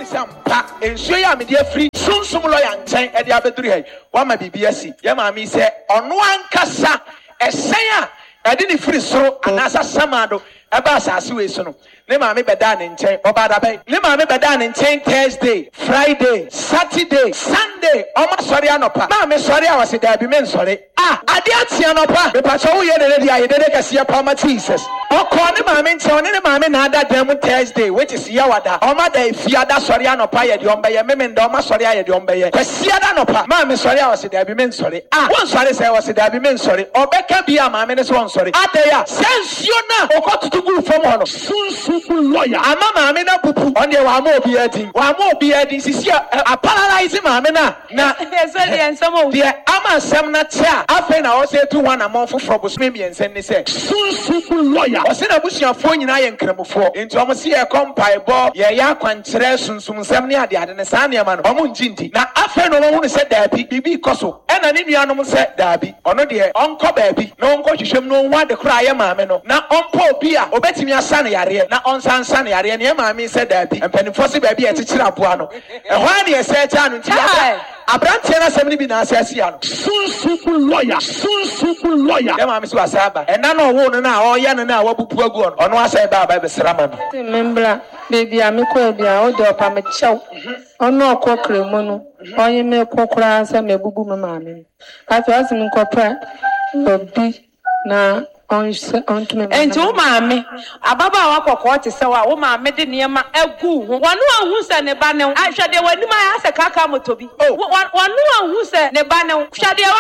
sampa ensuo ya me de afri sunsum lawyer nchen e de abeduru he wa ma bibia si ye maami se ono ankasa esen a e de ni firi soro anasa samado eba asase we so no ne maami beda ne nchen obada bay ne maami beda ne nchen Thursday Friday Saturday Sunday oma sori anopa maami sori a wase da bi men sori ade atia anopa me pa so wo ye de dia ye de kase pa ma Jesus okọ ne maami nchen ne maami na ada dem Thursday which is yawada oma da fiada sori anopa ye de omba ye me ndo oma sori ye de omba ye kase ada anopa maami sori a wase da bi men sori won sori se wase da bi men sori obeka bi a maami ne so won sori adaya sensio na okotutu gu fom hono sunsun lawyer ama maami na pupu on de wa ma obi adi sisi a paralyze maami na so de ensamo de ama sem na tia afa na o se tu wan amon foforo bo sme miensen ne se sunsun lawyer o se na busuafo nyina ye nkramofo enti o mo se ye kompai bo ye ya kwankyere sunsun sem ne ade ne sa ne ma no o mo njinti na afa no mo hu se daabi bibi koso e na ne nuanom se daabi ono de onko baabi na onko hwehwem no hu de kra ye maami no na onpo obi a obetimi asane yare na onsansane yare ne maami se daabi empanifo se baabi e tikira aboa no e ho ade e se cha no nti Abrante na semni bi na asasi ya no sunsun lawyer ya maami so asaba e na no wo no na o ya no na wabupu agu no ono asa ba ba be srama no membra baby amiko bia o do pa me chew ono okokre mu no onye me kokora asa me bubu me maami ati asim nkopra obi na enti wo maame ababa wa kokko te se wa wo maame de niema agu ho wonu ahu se ne ba ne ahwede wani ma ya se kaka motobi wonu ahu se ne ba ne hwede